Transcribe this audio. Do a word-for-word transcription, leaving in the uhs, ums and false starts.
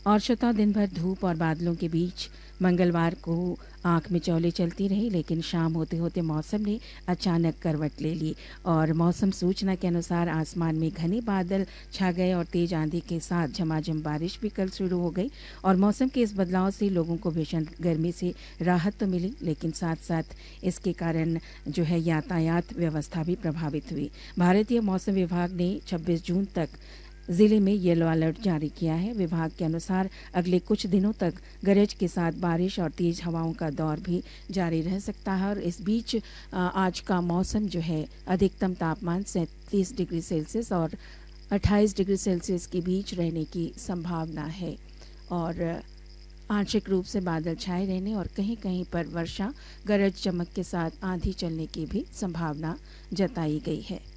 और श्रोता, दिन भर धूप और बादलों के बीच मंगलवार को आंख में चौले चलती रही, लेकिन शाम होते होते मौसम ने अचानक करवट ले ली और मौसम सूचना के अनुसार आसमान में घने बादल छा गए और तेज आंधी के साथ झमाझम बारिश भी कल शुरू हो गई। और मौसम के इस बदलाव से लोगों को भीषण गर्मी से राहत तो मिली, लेकिन साथ साथ इसके कारण जो है यातायात व्यवस्था भी प्रभावित हुई। भारतीय मौसम विभाग ने छब्बीस जून तक जिले में येलो अलर्ट जारी किया है। विभाग के अनुसार अगले कुछ दिनों तक गरज के साथ बारिश और तेज हवाओं का दौर भी जारी रह सकता है। और इस बीच आज का मौसम जो है, अधिकतम तापमान सैंतीस डिग्री सेल्सियस और अट्ठाईस डिग्री सेल्सियस के बीच रहने की संभावना है और आंशिक रूप से बादल छाए रहने और कहीं कहीं पर वर्षा, गरज चमक के साथ आंधी चलने की भी संभावना जताई गई है।